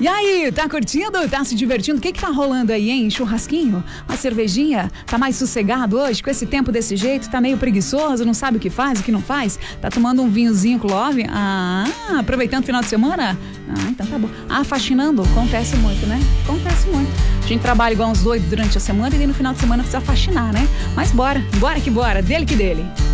E aí, tá curtindo? Tá se divertindo? O que tá rolando aí, hein? Churrasquinho? Uma cervejinha? Tá mais sossegado hoje? Com esse tempo desse jeito? Tá meio preguiçoso? Não sabe o que faz, o que não faz? Tá tomando um vinhozinho com love? Aproveitando o final de semana? Então tá bom. Faxinando? Acontece muito, né? Acontece muito. A gente trabalha igual uns doidos durante a semana e no final de semana precisa faxinar, né? Mas bora que bora, dele que dele.